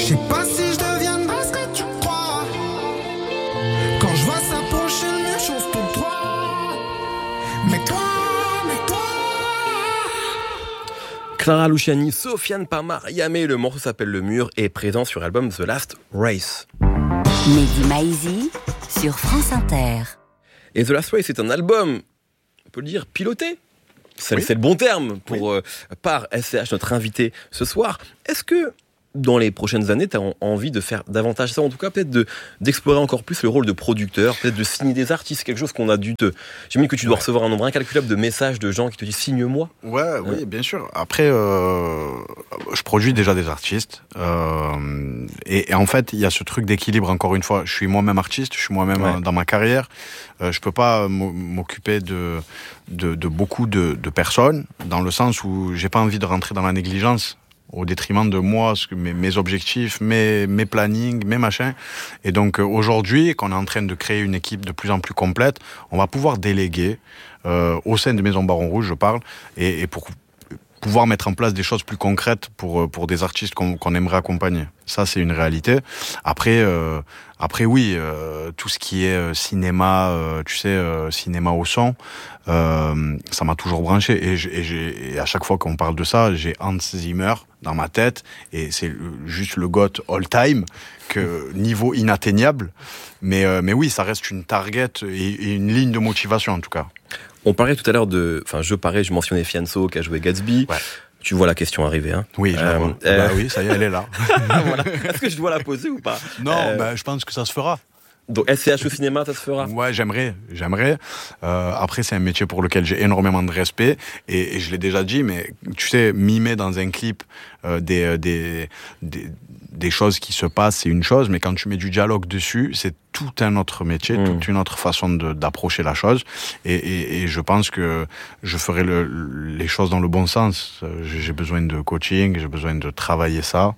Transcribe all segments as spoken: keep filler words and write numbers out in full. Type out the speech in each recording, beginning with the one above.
sais pas si je deviendrai ce que tu crois. Quand je vois s'approcher le mur, chose tout droit. Mais toi, mais toi. Clara Luciani, Sofiane Pamar, Yamé, le morceau s'appelle Le Mur et est présent sur l'album The Last Race. Mehdi Maizi sur France Inter. Et The Last Race est un album, on peut le dire, piloté. C'est, oui. c'est le bon terme pour, oui. euh, par S C H, notre invité ce soir. Est-ce que dans les prochaines années, tu as envie de faire davantage ça, en tout cas peut-être de, d'explorer encore plus le rôle de producteur, peut-être de signer des artistes, quelque chose qu'on a dû te... J'imagine que tu dois ouais. recevoir un nombre incalculable de messages de gens qui te disent « signe-moi ». Ouais, euh. oui, bien sûr. Après, euh, je produis déjà des artistes. Euh, et, et en fait, il y a ce truc d'équilibre, encore une fois. Je suis moi-même artiste, je suis moi-même ouais. dans ma carrière. Euh, je peux pas m'occuper de, de, de beaucoup de, de personnes, dans le sens où j'ai pas envie de rentrer dans la négligence, au détriment de moi, mes, mes objectifs, mes, mes plannings, mes machins. Et donc aujourd'hui, qu'on est en train de créer une équipe de plus en plus complète, on va pouvoir déléguer euh, au sein de Maison Baron Rouge, je parle, et, et pour pouvoir mettre en place des choses plus concrètes pour pour des artistes qu'on, qu'on aimerait accompagner. Ça, c'est une réalité. Après, euh, après oui, euh, tout ce qui est cinéma, euh, tu sais, euh, cinéma au son, euh, ça m'a toujours branché. Et, j'ai, et, j'ai, et à chaque fois qu'on parle de ça, j'ai Hans Zimmer dans ma tête, et c'est juste le goth all time, que niveau inatteignable. Mais euh, mais oui, ça reste une target et, et une ligne de motivation en tout cas. On parlait tout à l'heure de... Enfin, je parlais, je mentionnais Fianso qui a joué Gatsby. Ouais. Tu vois la question arriver, hein. Oui, je euh, vois. Euh... Bah oui, ça y est, elle est là. Voilà. Est-ce que je dois la poser ou pas? Non, euh... bah, je pense que ça se fera. Donc S C H au cinéma, ça se fera? Ouais, j'aimerais, j'aimerais. Euh, après, c'est un métier pour lequel j'ai énormément de respect, et, et je l'ai déjà dit, mais tu sais, mimer dans un clip euh, des, des, des, des choses qui se passent, c'est une chose, mais quand tu mets du dialogue dessus, c'est tout un autre métier, mmh. toute une autre façon de, d'approcher la chose, et, et, et je pense que je ferai le, les choses dans le bon sens. J'ai besoin de coaching, j'ai besoin de travailler ça,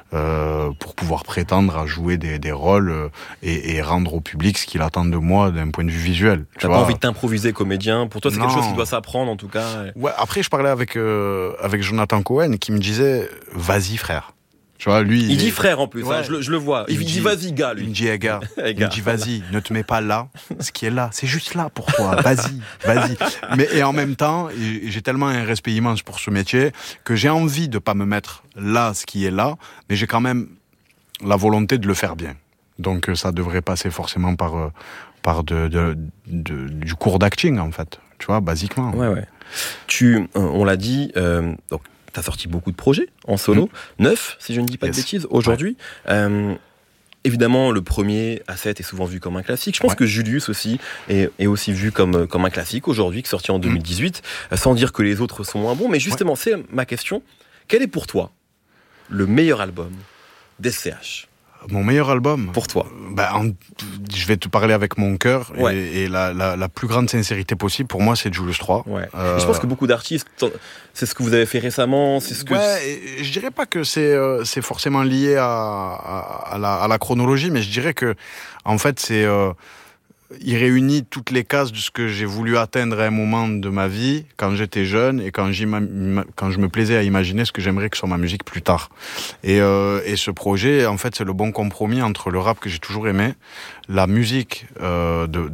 euh, pour pouvoir prétendre à jouer des, des rôles et, et rendre au public ce qu'il attend de moi d'un point de vue visuel. T'as pas envie de t'improviser comédien? Pour toi, c'est non. quelque chose qui doit s'apprendre, en tout cas. Ouais, après, je parlais avec, euh, avec Jonathan Cohen, qui me disait, vas-y, frère. Tu vois, lui, il, il dit est... frère en plus, ouais. hein, je, je le vois. Il, il dit, dit vas-y, gars, lui. Il me dit, hey, gars. hey, gars. Il me dit, vas-y, ne te mets pas là. Ce qui est là, c'est juste là pour toi. Vas-y, vas-y. Mais, et en même temps, j'ai tellement un respect immense pour ce métier que j'ai envie de pas me mettre là, ce qui est là, mais j'ai quand même la volonté de le faire bien. Donc, ça devrait passer forcément par, par de, de, de, du cours d'acting, en fait. Tu vois, basiquement. Ouais, ouais. Tu, on l'a dit, euh, donc, t'as sorti beaucoup de projets en solo, mmh. neuf, si je ne dis pas yes. de bêtises, aujourd'hui. Ouais. Euh, évidemment, le premier, A sept, est souvent vu comme un classique. Je pense ouais. que Julius aussi est, est aussi vu comme, comme un classique aujourd'hui, qui est sorti en deux mille dix-huit, mmh. sans dire que les autres sont moins bons. Mais justement, ouais. c'est ma question. Quel est pour toi le meilleur album d'S C H ? Mon meilleur album? Pour toi? Ben, en, je vais te parler avec mon cœur, ouais. et, et la, la, la plus grande sincérité possible, pour moi, c'est Julius trois. Ouais. Euh... Je pense que beaucoup d'artistes, c'est ce que vous avez fait récemment, c'est ce que... Ouais, et je dirais pas que c'est, euh, c'est forcément lié à, à, à, la, à la chronologie, mais je dirais que, en fait, c'est... Euh, il réunit toutes les cases de ce que j'ai voulu atteindre à un moment de ma vie, quand j'étais jeune, et quand, quand je me plaisais à imaginer ce que j'aimerais que soit ma musique plus tard. Et, euh, et ce projet, en fait, c'est le bon compromis entre le rap que j'ai toujours aimé, la musique euh, de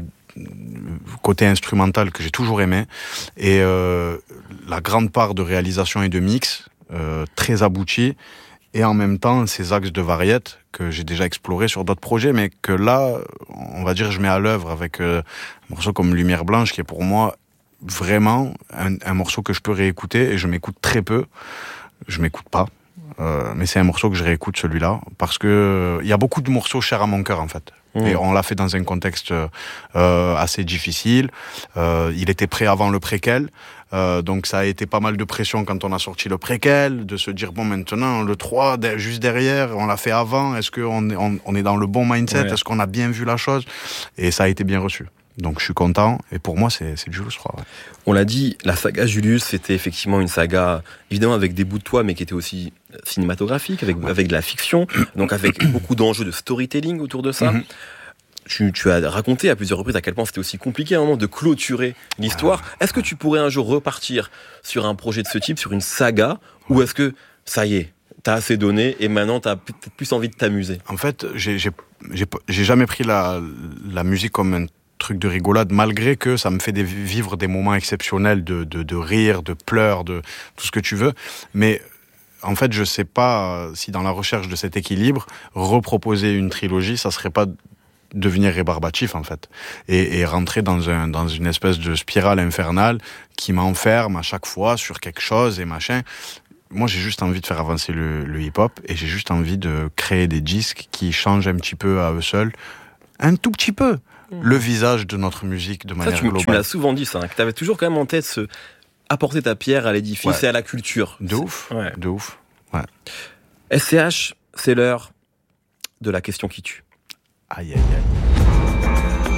côté instrumental que j'ai toujours aimé, et euh, la grande part de réalisation et de mix euh, très aboutie, et en même temps ces axes de variette que j'ai déjà explorés sur d'autres projets, mais que là, on va dire, je mets à l'œuvre avec euh, un morceau comme Lumière Blanche, qui est pour moi vraiment un, un morceau que je peux réécouter, et je m'écoute très peu, je m'écoute pas, euh, mais c'est un morceau que je réécoute, celui-là, parce que il euh, y a beaucoup de morceaux chers à mon cœur, en fait. Mmh. Et on l'a fait dans un contexte euh, assez difficile. Euh, il était prêt avant le préquel. Euh, donc ça a été pas mal de pression quand on a sorti le préquel, de se dire, bon, maintenant, le trois, juste derrière, on l'a fait avant. Est-ce qu'on est, on, on est dans le bon mindset? Ouais. Est-ce qu'on a bien vu la chose? Et ça a été bien reçu. Donc je suis content, et pour moi c'est, c'est Julius trois. Ouais. On l'a dit, la saga Julius, c'était effectivement une saga, évidemment avec des bouts de toi, mais qui était aussi cinématographique, avec, ouais. avec de la fiction, donc avec beaucoup d'enjeux de storytelling autour de ça. Mm-hmm. Tu, tu as raconté à plusieurs reprises à quel point c'était aussi compliqué à un moment de clôturer l'histoire. Ah. Est-ce que tu pourrais un jour repartir sur un projet de ce type, sur une saga, ou est-ce que ça y est, t'as assez donné et maintenant t'as peut-être plus envie de t'amuser. En fait, j'ai, j'ai, j'ai, j'ai jamais pris la, la musique comme un truc de rigolade, malgré que ça me fait des, vivre des moments exceptionnels de, de, de rire, de pleurs, de tout ce que tu veux. Mais en fait, je sais pas si dans la recherche de cet équilibre, reproposer une trilogie, ça serait pas devenir rébarbatif en fait, et, et rentrer dans, un, dans une espèce de spirale infernale qui m'enferme à chaque fois sur quelque chose et machin. Moi, j'ai juste envie de faire avancer le, le hip-hop et j'ai juste envie de créer des disques qui changent un petit peu à eux seuls, un tout petit peu, mmh. le visage de notre musique de manière ça, tu, globale. Tu me l'as souvent dit ça, hein, que tu avais toujours quand même en tête ce apporter ta pierre à l'édifice ouais. et à la culture. De ouf, ouais. de ouf. Ouais. S C H, c'est l'heure de la question qui tue. Aïe, aïe, aïe.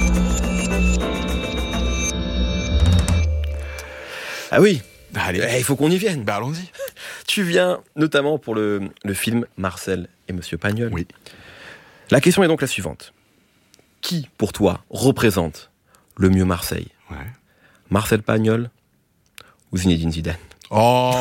Ah oui, allez, il faut qu'on y vienne. Bah allons-y. Tu viens notamment pour le, le film Marcel et Monsieur Pagnol. Oui. La question est donc la suivante. Qui, pour toi, représente le mieux Marseille ? Ouais. Marcel Pagnol ou Zinedine Zidane ? Oh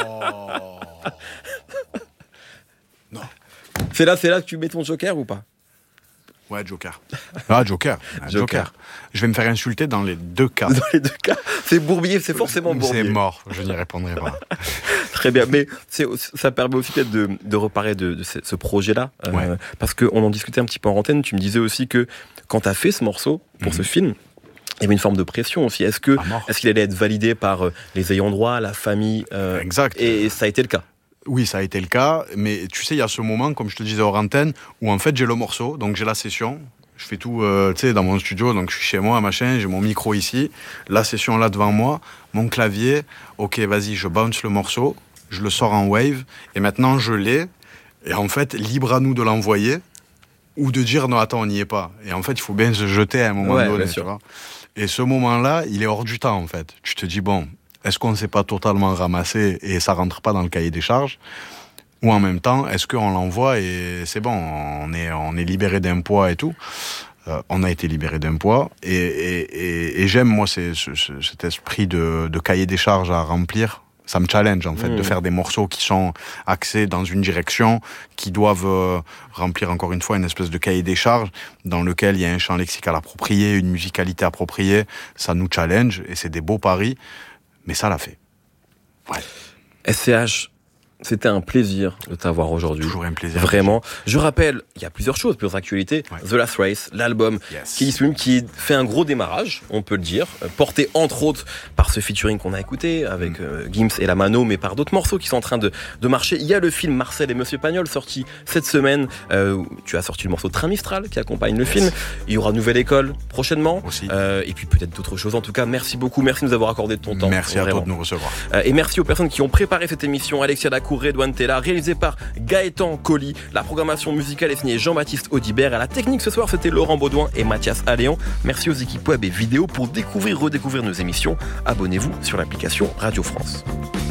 non. C'est là, c'est là que tu mets ton joker ou pas ? Ouais, Joker. Ah, Joker. Joker. Joker. Je vais me faire insulter dans les deux cas. Dans les deux cas. C'est Bourbier, c'est forcément Bourbier. C'est mort, je n'y répondrai pas. Très bien, mais c'est, ça permet aussi peut-être de, de reparler de, de ce, ce projet-là. Euh, ouais. Parce qu'on en discutait un petit peu en antenne, tu me disais aussi que quand tu as fait ce morceau pour mm-hmm. ce film, il y avait une forme de pression aussi. Est-ce, que, est-ce qu'il allait être validé par les ayants droit, la famille euh, Exact. Et ça a été le cas. Oui, ça a été le cas, mais tu sais, il y a ce moment, comme je te disais hors antenne, où en fait j'ai le morceau, donc j'ai la session, je fais tout, euh, tu sais, dans mon studio, donc je suis chez moi, machin, j'ai mon micro ici, la session là devant moi, mon clavier, ok, vas-y, je bounce le morceau, je le sors en wave, et maintenant je l'ai, et en fait, libre à nous de l'envoyer, ou de dire non, attends, on n'y est pas. Et en fait, il faut bien se jeter à un moment ouais, donné, tu vois. Et ce moment-là, il est hors du temps, en fait. Tu te dis, bon, est-ce qu'on ne s'est pas totalement ramassé et ça rentre pas dans le cahier des charges ? Ou en même temps, est-ce qu'on l'envoie et c'est bon, on est, on est libéré d'un poids et tout. Euh, on a été libéré d'un poids. Et, et, et, et j'aime, moi, c'est, ce, cet esprit de, de cahier des charges à remplir. Ça me challenge, en fait, mmh. de faire des morceaux qui sont axés dans une direction, qui doivent euh, remplir, encore une fois, une espèce de cahier des charges dans lequel il y a un champ lexical approprié, une musicalité appropriée. Ça nous challenge et c'est des beaux paris. Mais ça l'a fait. Ouais. S C H, c'était un plaisir de t'avoir aujourd'hui. Toujours un plaisir. Vraiment. Je rappelle, il y a plusieurs choses, plusieurs actualités. Ouais. The Last Race, l'album yes. qui, qui fait un gros démarrage, on peut le dire, porté entre autres par ce featuring qu'on a écouté avec mm. euh, Gims et La Mano, mais par d'autres morceaux qui sont en train de, de marcher. Il y a le film Marcel et Monsieur Pagnol sorti cette semaine. Euh, tu as sorti le morceau Train Mistral qui accompagne le yes. film. Il y aura Nouvelle École prochainement. Aussi. Euh, et puis peut-être d'autres choses. En tout cas, merci beaucoup. Merci de nous avoir accordé de ton temps. Merci vraiment. À toi de nous recevoir. Euh, et merci aux personnes qui ont préparé cette émission. Alexia Dacour, Redouane Tella, réalisé par Gaëtan Colli. La programmation musicale est signée Jean-Baptiste Audibert. À la technique ce soir, c'était Laurent Baudouin et Mathias Alléon. Merci aux équipes web et vidéo. Pour découvrir, redécouvrir nos émissions, abonnez-vous sur l'application Radio France.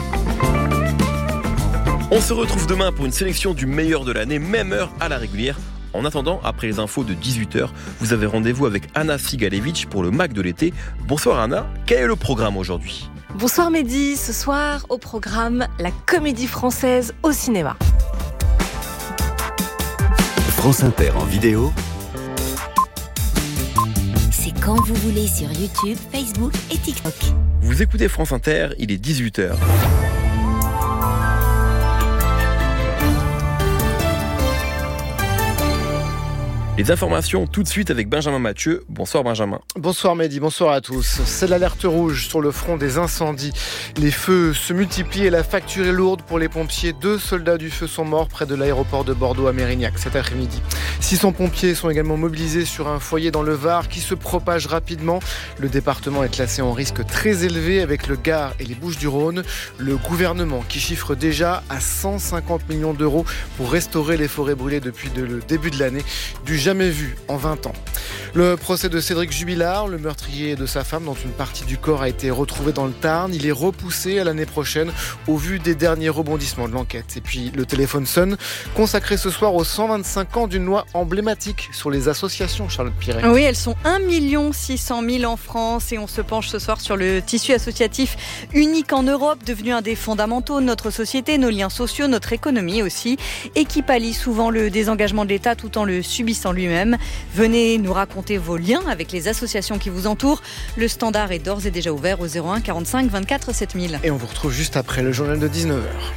On se retrouve demain pour une sélection du meilleur de l'année, même heure à la régulière. En attendant, après les infos de dix-huit heures, vous avez rendez-vous avec Anna Sigalevitch pour le Mac de l'été. Bonsoir Anna, quel est le programme aujourd'hui ? Bonsoir Mehdi, ce soir au programme la comédie française au cinéma. France Inter en vidéo. C'est quand vous voulez sur YouTube, Facebook et TikTok. Vous écoutez France Inter, il est dix-huit heures. Les informations tout de suite avec Benjamin Mathieu. Bonsoir Benjamin. Bonsoir Mehdi, bonsoir à tous. C'est l'alerte rouge sur le front des incendies. Les feux se multiplient et la facture est lourde pour les pompiers. Deux soldats du feu sont morts près de l'aéroport de Bordeaux à Mérignac cet après-midi. six cents pompiers sont également mobilisés sur un foyer dans le Var qui se propage rapidement. Le département est classé en risque très élevé avec le Gard et les Bouches-du-Rhône. Le gouvernement qui chiffre déjà à cent cinquante millions d'euros pour restaurer les forêts brûlées depuis le début de l'année. Du jamais vu en vingt ans. Le procès de Cédric Jubilard, le meurtrier de sa femme dont une partie du corps a été retrouvée dans le Tarn, il est repoussé à l'année prochaine au vu des derniers rebondissements de l'enquête. Et puis le téléphone sonne, consacré ce soir aux cent vingt-cinq ans d'une loi emblématique sur les associations, Charlotte Piret. Oui, elles sont un million six cent mille en France et on se penche ce soir sur le tissu associatif unique en Europe, devenu un des fondamentaux de notre société, nos liens sociaux, notre économie aussi, et qui pallie souvent le désengagement de l'État tout en le subissant lui-même. Venez nous raconter vos liens avec les associations qui vous entourent. Le standard est d'ores et déjà ouvert au zéro un quarante-cinq vingt-quatre sept mille. Et on vous retrouve juste après le journal de dix-neuf heures.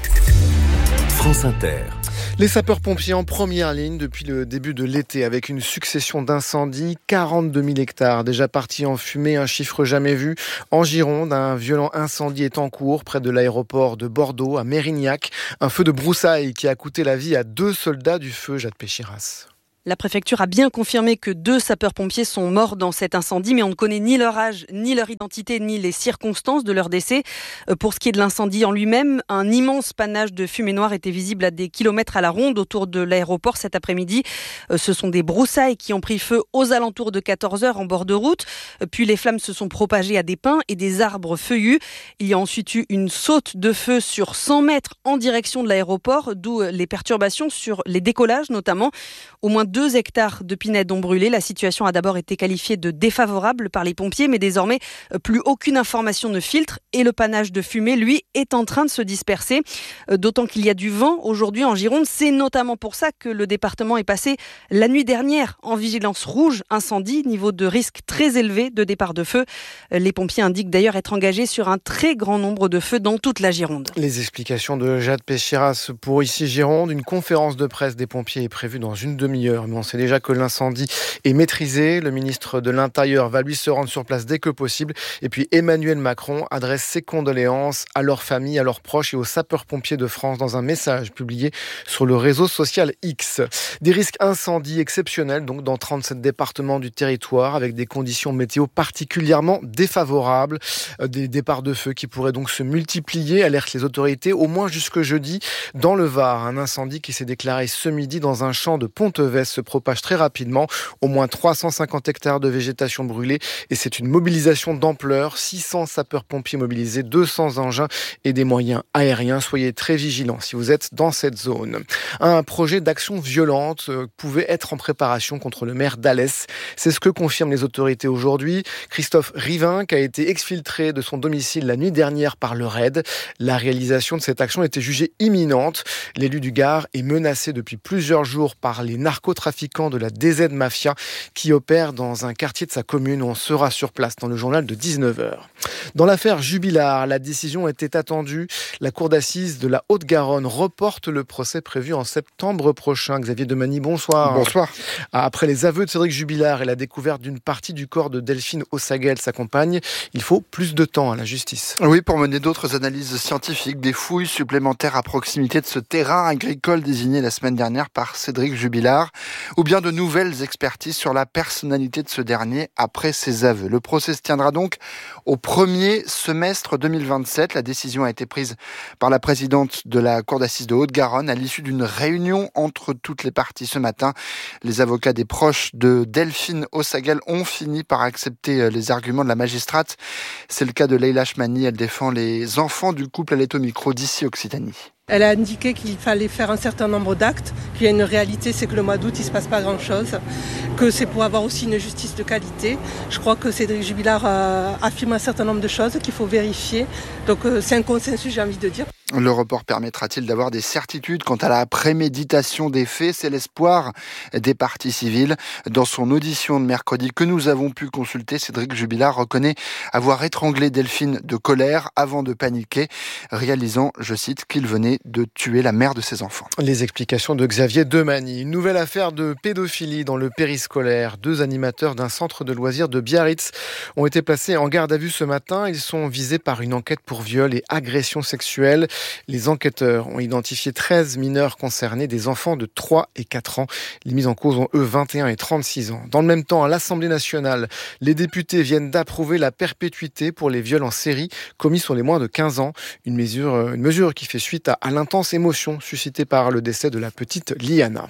France Inter. Les sapeurs-pompiers en première ligne depuis le début de l'été avec une succession d'incendies, quarante-deux mille hectares déjà partis en fumée, un chiffre jamais vu. En Gironde, un violent incendie est en cours près de l'aéroport de Bordeaux, à Mérignac. Un feu de broussailles qui a coûté la vie à deux soldats du feu, Jade Péchiras. La préfecture a bien confirmé que deux sapeurs-pompiers sont morts dans cet incendie, mais on ne connaît ni leur âge, ni leur identité, ni les circonstances de leur décès. Pour ce qui est de l'incendie en lui-même, un immense panache de fumée noire était visible à des kilomètres à la ronde autour de l'aéroport cet après-midi. Ce sont des broussailles qui ont pris feu aux alentours de quatorze heures en bord de route. Puis les flammes se sont propagées à des pins et des arbres feuillus. Il y a ensuite eu une saute de feu sur cent mètres en direction de l'aéroport, d'où les perturbations sur les décollages notamment. Au moins deux hectares de pinèdes ont brûlé. La situation a d'abord été qualifiée de défavorable par les pompiers, mais désormais, plus aucune information ne filtre et le panache de fumée, lui, est en train de se disperser. D'autant qu'il y a du vent aujourd'hui en Gironde. C'est notamment pour ça que le département est passé la nuit dernière en vigilance rouge incendie, niveau de risque très élevé de départ de feu. Les pompiers indiquent d'ailleurs être engagés sur un très grand nombre de feux dans toute la Gironde. Les explications de Jade Péchiras pour Ici Gironde. Une conférence de presse des pompiers est prévue dans une demi-heure. Mais on sait déjà que l'incendie est maîtrisé. Le ministre de l'Intérieur va lui se rendre sur place dès que possible. Et puis Emmanuel Macron adresse ses condoléances à leurs familles, à leurs proches et aux sapeurs-pompiers de France dans un message publié sur le réseau social X. Des risques incendies exceptionnels donc dans trente-sept départements du territoire avec des conditions météo particulièrement défavorables. Des départs de feu qui pourraient donc se multiplier, alertent les autorités, au moins jusque jeudi. Dans le Var, un incendie qui s'est déclaré ce midi dans un champ de Pontevès se propage très rapidement. Au moins trois cent cinquante hectares de végétation brûlée et c'est une mobilisation d'ampleur. six cents sapeurs-pompiers mobilisés, deux cents engins et des moyens aériens. Soyez très vigilants si vous êtes dans cette zone. Un projet d'action violente euh, pouvait être en préparation contre le maire d'Alès. C'est ce que confirment les autorités aujourd'hui. Christophe Rivinc a été exfiltré de son domicile la nuit dernière par le raid. La réalisation de cette action était jugée imminente. L'élu du Gard est menacé depuis plusieurs jours par les narcotrafiquants de la D Z Mafia qui opèrent dans un quartier de sa commune. On sera sur place dans le journal de dix-neuf heures. Dans l'affaire Jubilard, la décision était attendue. La cour d'assises de la Haute-Garonne reporte le procès prévu en septembre prochain. Xavier Demagny, bonsoir. Bonsoir. Après les aveux de Cédric Jubilard et la découverte d'une partie du corps de Delphine Ossaguel, sa compagne, il faut plus de temps à la justice. Oui, pour mener d'autres analyses scientifiques, des fouilles supplémentaires à proximité de ce terrain agricole désigné la semaine dernière par Cédric Jubilard, ou bien de nouvelles expertises sur la personnalité de ce dernier après ses aveux. Le procès se tiendra donc au premier semestre deux mille vingt-sept. La décision a été prise par la présidente de la cour d'assises de Haute-Garonne à l'issue d'une réunion entre toutes les parties ce matin. Les avocats des proches de Delphine Ossaguel ont fini par accepter les arguments de la magistrate. C'est le cas de Leila Chmani. Elle défend les enfants du couple. Elle est au micro d'Ici Occitanie. Elle a indiqué qu'il fallait faire un certain nombre d'actes, qu'il y a une réalité, c'est que le mois d'août, il ne se passe pas grand-chose, que c'est pour avoir aussi une justice de qualité. Je crois que Cédric Jubilard a affirmé un certain nombre de choses qu'il faut vérifier. Donc c'est un consensus, j'ai envie de dire. Le report permettra-t-il d'avoir des certitudes quant à la préméditation des faits? C'est l'espoir des parties civiles. Dans son audition de mercredi que nous avons pu consulter, Cédric Jubilard reconnaît avoir étranglé Delphine de colère avant de paniquer, réalisant, je cite, qu'il venait de tuer la mère de ses enfants. Les explications de Xavier Demagny. Une nouvelle affaire de pédophilie dans le périscolaire. Deux animateurs d'un centre de loisirs de Biarritz ont été placés en garde à vue ce matin. Ils sont visés par une enquête pour viol et agression sexuelle. Les enquêteurs ont identifié treize mineurs concernés, des enfants de trois et quatre ans. Les mis en cause ont eux vingt et un et trente-six ans. Dans le même temps, à l'Assemblée nationale, les députés viennent d'approuver la perpétuité pour les viols en série commis sur les moins de quinze ans. Une mesure, une mesure qui fait suite à, à l'intense émotion suscitée par le décès de la petite Liana.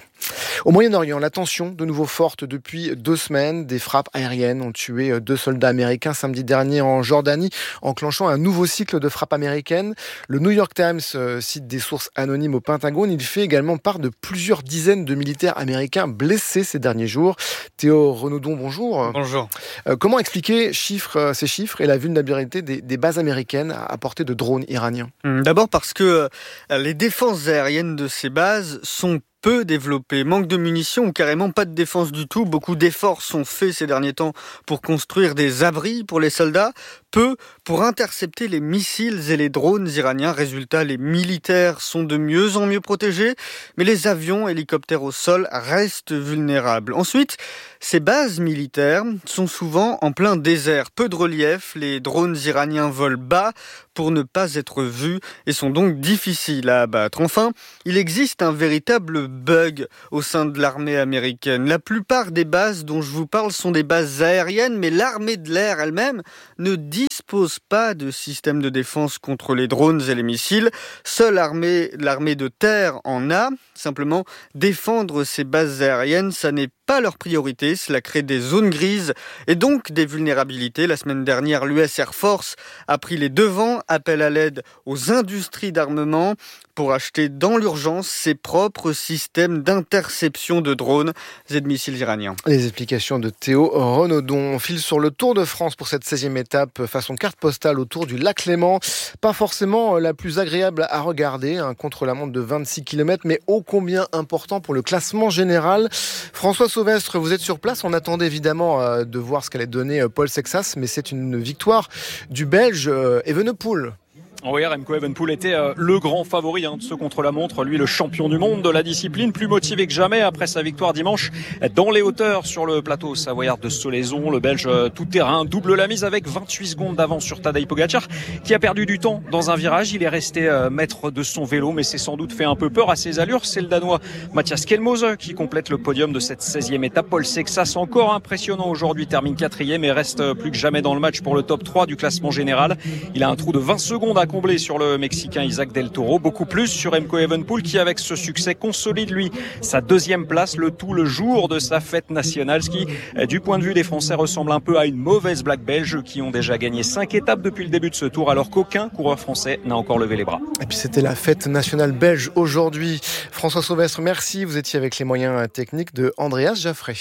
Au Moyen-Orient, la tension de nouveau forte depuis deux semaines. Des frappes aériennes ont tué deux soldats américains samedi dernier en Jordanie, enclenchant un nouveau cycle de frappes américaines. Le New York Times cite des sources anonymes au Pentagone. Il fait également part de plusieurs dizaines de militaires américains blessés ces derniers jours. Théo Renaudon, bonjour. Bonjour. Euh, comment expliquer chiffres, ces chiffres et la vulnérabilité des, des bases américaines à portée de drones iraniens ? D'abord parce que les défenses aériennes de ces bases sont peu développées, manque de munitions ou carrément pas de défense du tout. Beaucoup d'efforts sont faits ces derniers temps pour construire des abris pour les soldats, peu pour intercepter les missiles et les drones iraniens. Résultat, les militaires sont de mieux en mieux protégés, mais les avions, hélicoptères au sol restent vulnérables. Ensuite, ces bases militaires sont souvent en plein désert, peu de relief, les drones iraniens volent bas pour ne pas être vus et sont donc difficiles à abattre. Enfin, il existe un véritable bug au sein de l'armée américaine. La plupart des bases dont je vous parle sont des bases aériennes, mais l'armée de l'air elle-même ne dispose pas de système de défense contre les drones et les missiles. Seule l'armée, l'armée de terre en a. Simplement, défendre ces bases aériennes, ça n'est pas leur priorité. Cela crée des zones grises et donc des vulnérabilités. La semaine dernière, l'U S Air Force a pris les devants, appel à l'aide aux industries d'armement pour acheter dans l'urgence ses propres systèmes d'interception de drones et de missiles iraniens. Les explications de Théo Renaudon. On file sur le Tour de France pour cette seizième étape façon carte postale autour du lac Léman. Pas forcément la plus agréable à regarder, un contre-la-montre de vingt-six kilomètres, mais ô combien important pour le classement général. François Sauvestre, vous êtes sur place. On attendait évidemment de voir ce qu'allait donner Paul Sexas, mais c'est une victoire du Belge Evenepoel. Oui, Remco Evenepoel était euh, le grand favori hein, de ce contre-la-montre. Lui, le champion du monde de la discipline, plus motivé que jamais après sa victoire dimanche dans les hauteurs sur le plateau savoyard de Solaizon. Le Belge euh, tout-terrain double la mise avec vingt-huit secondes d'avance sur Tadej Pogacar, qui a perdu du temps dans un virage. Il est resté euh, maître de son vélo, mais c'est sans doute fait un peu peur à ses allures. C'est le Danois Mathias Kelmose qui complète le podium de cette seizième étape. Paul Sexas, encore impressionnant aujourd'hui, termine quatrième et reste plus que jamais dans le match pour le top trois du classement général. Il a un trou de vingt secondes à combler sur le Mexicain Isaac Del Toro, beaucoup plus sur Remco Evenepoel qui avec ce succès consolide lui sa deuxième place, le tout le jour de sa fête nationale, ce qui du point de vue des Français ressemble un peu à une mauvaise blague belge qui ont déjà gagné cinq étapes depuis le début de ce tour alors qu'aucun coureur français n'a encore levé les bras. Et puis c'était la fête nationale belge aujourd'hui. François Sauvestre, merci, vous étiez avec les moyens techniques de Andreas Jaffray.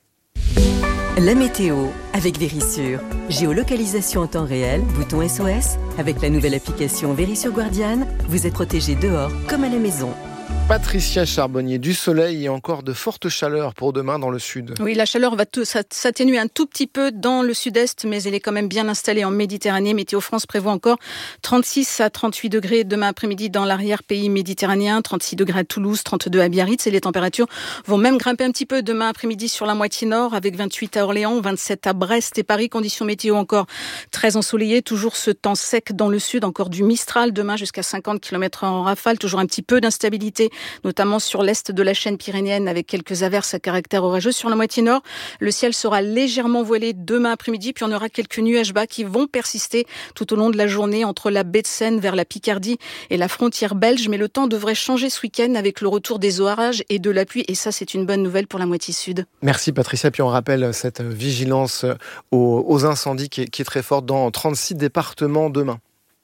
La météo avec Vérissure. Géolocalisation en temps réel, bouton S O S. Avec la nouvelle application Vérissure Guardian, vous êtes protégé dehors comme à la maison. Patricia Charbonnier, du soleil et encore de fortes chaleurs pour demain dans le sud. Oui, la chaleur va tout, s'atténuer un tout petit peu dans le sud-est, mais elle est quand même bien installée en Méditerranée. Météo France prévoit encore trente-six à trente-huit degrés demain après-midi dans l'arrière-pays méditerranéen, trente-six degrés à Toulouse, trente-deux à Biarritz. Et les températures vont même grimper un petit peu demain après-midi sur la moitié nord, avec vingt-huit à Orléans, vingt-sept à Brest et Paris. Conditions météo encore très ensoleillées, toujours ce temps sec dans le sud, encore du Mistral demain jusqu'à cinquante kilomètres heure en rafale, toujours un petit peu d'instabilité notamment sur l'est de la chaîne pyrénéenne avec quelques averses à caractère orageux. Sur la moitié nord, le ciel sera légèrement voilé demain après-midi, puis on aura quelques nuages bas qui vont persister tout au long de la journée entre la baie de Seine vers la Picardie et la frontière belge. Mais le temps devrait changer ce week-end avec le retour des orages et de la pluie. Et ça, c'est une bonne nouvelle pour la moitié sud. Merci Patricia. Puis on rappelle cette vigilance aux, aux incendies qui est, qui est très forte dans trente-six départements demain.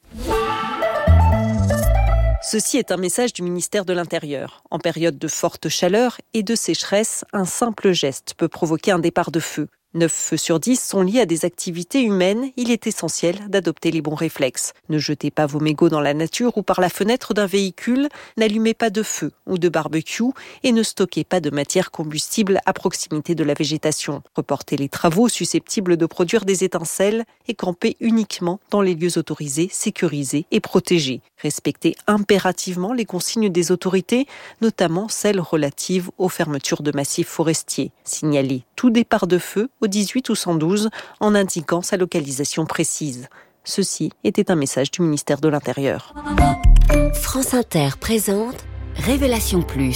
Ceci est un message du ministère de l'Intérieur. En période de forte chaleur et de sécheresse, un simple geste peut provoquer un départ de feu. neuf feux sur dix sont liés à des activités humaines. Il est essentiel d'adopter les bons réflexes. Ne jetez pas vos mégots dans la nature ou par la fenêtre d'un véhicule. N'allumez pas de feu ou de barbecue et ne stockez pas de matière combustible à proximité de la végétation. Reportez les travaux susceptibles de produire des étincelles et campez uniquement dans les lieux autorisés, sécurisés et protégés. Respectez impérativement les consignes des autorités, notamment celles relatives aux fermetures de massifs forestiers. Signalez tout départ de feu au dix-huit ou cent douze en indiquant sa localisation précise. Ceci était un message du ministère de l'Intérieur. France Inter présente Révélation Plus,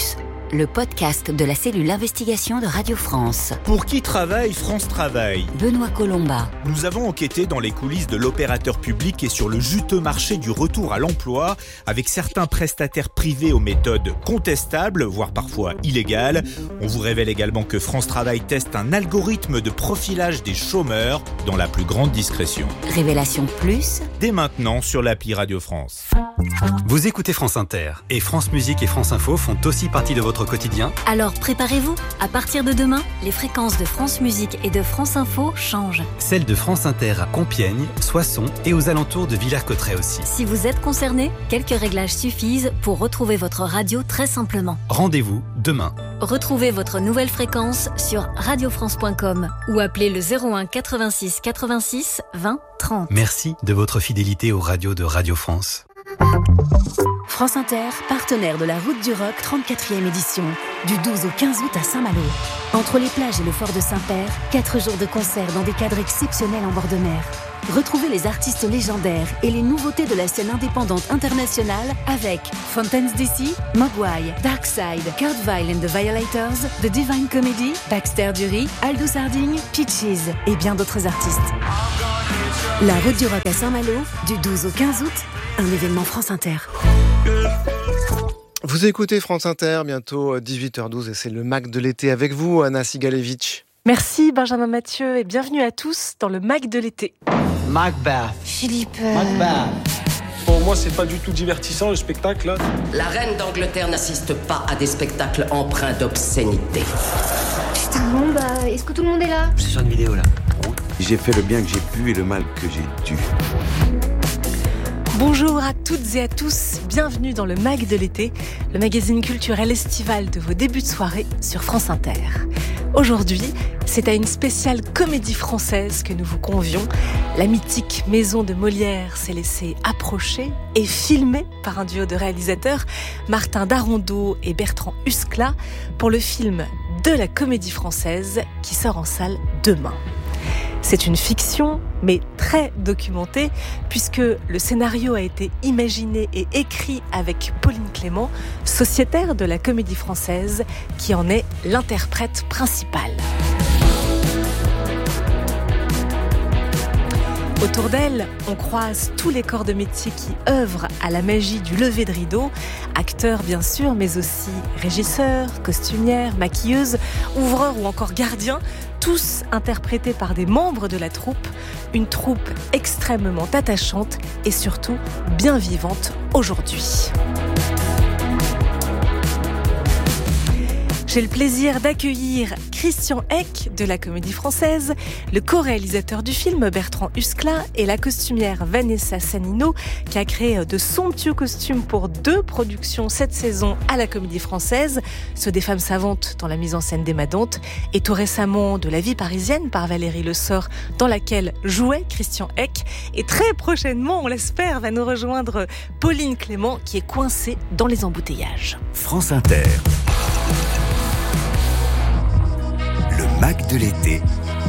le podcast de la cellule investigation de Radio France. Pour qui travaille France Travail ? Benoît Colomba. Nous avons enquêté dans les coulisses de l'opérateur public et sur le juteux marché du retour à l'emploi, avec certains prestataires privés aux méthodes contestables, voire parfois illégales. On vous révèle également que France Travail teste un algorithme de profilage des chômeurs dans la plus grande discrétion. Révélation plus dès maintenant sur l'appli Radio France. Vous écoutez France Inter et France Musique et France Info font aussi partie de votre quotidien. Alors préparez-vous, à partir de demain, les fréquences de France Musique et de France Info changent. Celles de France Inter à Compiègne, Soissons et aux alentours de Villers-Cotterêts aussi. Si vous êtes concerné, quelques réglages suffisent pour retrouver votre radio très simplement. Rendez-vous demain. Retrouvez votre nouvelle fréquence sur radio france point com ou appelez le zéro un quatre-vingt-six quatre-vingt-six vingt trente. Merci de votre fidélité aux radios de Radio France. France Inter, partenaire de la Route du Rock trente-quatrième édition, du douze au quinze août à Saint-Malo. Entre les plages et le fort de Saint-Père, quatre jours de concerts dans des cadres exceptionnels en bord de mer. Retrouvez les artistes légendaires et les nouveautés de la scène indépendante internationale avec Fountains D C, Mogwai, Darkside, Kurt Weill and the Violators, The Divine Comedy, Baxter Dury, Aldous Harding, Peaches et bien d'autres artistes. La Route du Rock à Saint-Malo, du douze au quinze août, un événement France Inter. Vous écoutez France Inter, bientôt dix-huit heures douze et c'est le Mac de l'été avec vous, Anna Sigalevitch. Merci Benjamin Mathieu et bienvenue à tous dans le Mac de l'été. Macbeth. Philippe. Macbeth. Pour moi, c'est pas du tout divertissant le spectacle là. La reine d'Angleterre n'assiste pas à des spectacles empreints d'obscénité. Putain, bon bah, est-ce que tout le monde est là ? C'est sur une vidéo là. J'ai fait le bien que j'ai pu et le mal que j'ai dû. Bonjour à toutes et à tous, bienvenue dans le Mag de l'été, le magazine culturel estival de vos débuts de soirée sur France Inter. Aujourd'hui, c'est à une spéciale comédie française que nous vous convions. La mythique maison de Molière s'est laissée approcher et filmer par un duo de réalisateurs, Martin Darondeau et Bertrand Huskla, pour le film de la comédie française qui sort en salle demain. C'est une fiction, mais très documentée, puisque le scénario a été imaginé et écrit avec Pauline Clément, sociétaire de la Comédie Française, qui en est l'interprète principale. Autour d'elle, on croise tous les corps de métier qui œuvrent à la magie du lever de rideau, acteurs bien sûr, mais aussi régisseurs, costumières, maquilleuses, ouvreurs ou encore gardiens, tous interprétés par des membres de la troupe, une troupe extrêmement attachante et surtout bien vivante aujourd'hui. J'ai le plaisir d'accueillir Christian Eck de la Comédie Française, le co-réalisateur du film Bertrand Huskla et la costumière Vanessa Sanino qui a créé de somptueux costumes pour deux productions cette saison à la Comédie Française, ceux des femmes savantes dans la mise en scène d'Emma Dante et tout récemment de La vie parisienne par Valérie Le Sort dans laquelle jouait Christian Eck et très prochainement, on l'espère, va nous rejoindre Pauline Clément qui est coincée dans les embouteillages. France Inter. Le Mac de l'été.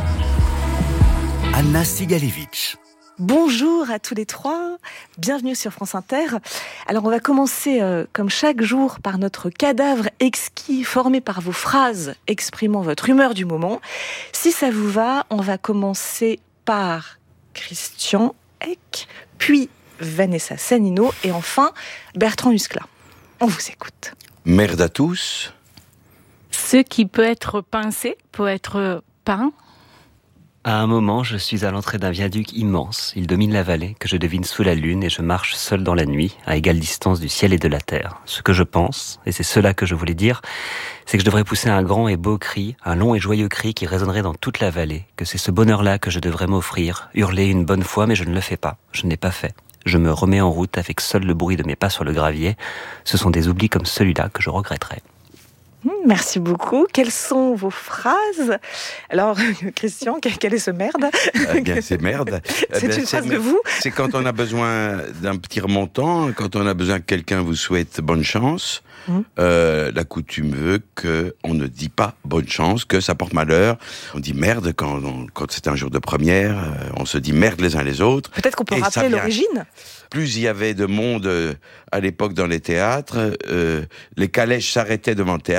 Anna Sigalevitch. Bonjour à tous les trois, bienvenue sur France Inter. Alors on va commencer euh, comme chaque jour par notre cadavre exquis formé par vos phrases exprimant votre humeur du moment. Si ça vous va, on va commencer par Christian Eck, puis Vanessa Sanino et enfin Bertrand Huskla. On vous écoute. Merde à tous. Ce qui peut être pincé peut être peint. À un moment, je suis à l'entrée d'un viaduc immense. Il domine la vallée, que je devine sous la lune, et je marche seul dans la nuit, à égale distance du ciel et de la terre. Ce que je pense, et c'est cela que je voulais dire, c'est que je devrais pousser un grand et beau cri, un long et joyeux cri qui résonnerait dans toute la vallée, que c'est ce bonheur-là que je devrais m'offrir, hurler une bonne fois, mais je ne le fais pas. Je ne l'ai pas fait. Je me remets en route avec seul le bruit de mes pas sur le gravier. Ce sont des oublis comme celui-là que je regretterais. Merci beaucoup. Quelles sont vos phrases ? Alors, Christian, quel est ce merde ? Eh bien, c'est merde. C'est eh bien, une c'est phrase de vous ? C'est quand on a besoin d'un petit remontant, quand on a besoin que quelqu'un vous souhaite bonne chance. Mmh. Euh, la coutume veut qu'on ne dit pas bonne chance, que ça porte malheur. On dit merde quand, on, quand c'est un jour de première. Euh, on se dit merde les uns les autres. Peut-être qu'on peut Et rappeler l'origine ? Plus il y avait de monde euh, à l'époque dans les théâtres, euh, les calèches s'arrêtaient devant le théâtre.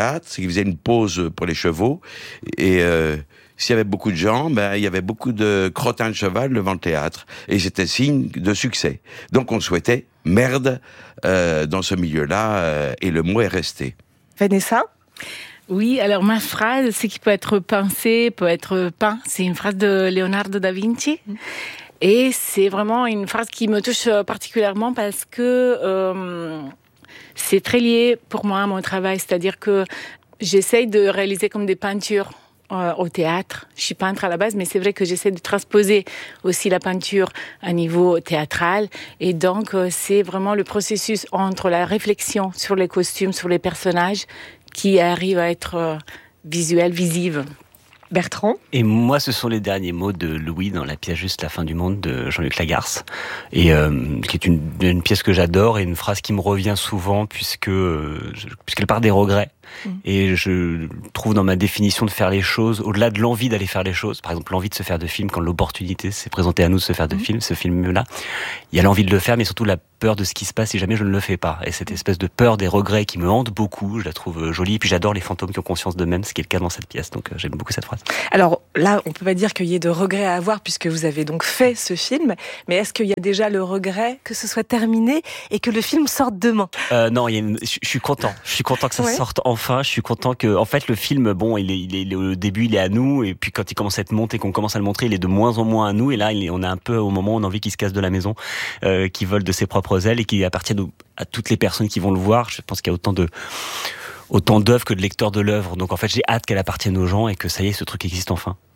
théâtre, c'est qu'ils faisaient une pause pour les chevaux. Et euh, s'il y avait beaucoup de gens, ben, il y avait beaucoup de crottins de cheval devant le théâtre. Et c'était signe de succès. Donc on souhaitait merde euh, dans ce milieu-là, euh, et le mot est resté. Vanessa ? Oui, alors ma phrase, ce qui peut être pensé, peut être peint. C'est une phrase de Leonardo da Vinci. Et c'est vraiment une phrase qui me touche particulièrement parce que euh, c'est très lié pour moi à mon travail. C'est-à-dire que j'essaye de réaliser comme des peintures euh, au théâtre. Je suis peintre à la base, mais c'est vrai que j'essaie de transposer aussi la peinture à niveau théâtral. Et donc, euh, c'est vraiment le processus entre la réflexion sur les costumes, sur les personnages, qui arrive à être euh, visuel, visible. Bertrand ? Et moi, ce sont les derniers mots de Louis dans la pièce Juste la fin du monde de Jean-Luc Lagarce, et euh, qui est une, une pièce que j'adore et une phrase qui me revient souvent puisque euh, puisqu'elle part des regrets. Mmh. Et je trouve dans ma définition de faire les choses, au-delà de l'envie d'aller faire les choses, par exemple l'envie de se faire de films, quand l'opportunité s'est présentée à nous de se faire de mmh. films, ce film-là, il y a l'envie de le faire, mais surtout la peur de ce qui se passe si jamais je ne le fais pas. Et cette espèce de peur des regrets qui me hante beaucoup, je la trouve jolie. Et puis j'adore les fantômes qui ont conscience d'eux-mêmes, ce qui est le cas dans cette pièce. Donc j'aime beaucoup cette phrase. Alors là, on peut pas dire qu'il y ait de regrets à avoir puisque vous avez donc fait ce film, mais est-ce qu'il y a déjà le regret que ce soit terminé et que le film sorte demain ? euh, Non, il y a une... je suis content. Je suis content que ça ouais. sorte enfin. Je suis content que, en fait, le film, bon, il est, il est, au début, il est à nous, et puis quand il commence à être monté, qu'on commence à le montrer, il est de moins en moins à nous, et là, il est, on est un peu au moment où on a envie qu'il se casse de la maison, euh, qu'il vole de ses propres ailes, et qu'il appartient à toutes les personnes qui vont le voir. Je pense qu'il y a autant de autant d'œuvres que de lecteurs de l'œuvre. Donc en fait, j'ai hâte qu'elle appartienne aux gens et que ça y est, ce truc existe enfin.